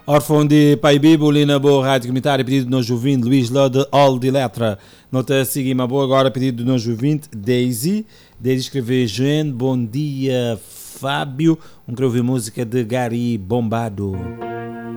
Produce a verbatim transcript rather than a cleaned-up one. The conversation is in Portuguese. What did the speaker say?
Órfão de Pai Bíblia na boa rádio comunitária, pedido do nosso ouvinte Luís Ló de All de Letra. Nota seguir uma boa agora, pedido do nosso ouvinte Daisy. Daisy escreveu Jean, bom dia Fábio. Um que ouvir música de Gary Bombado.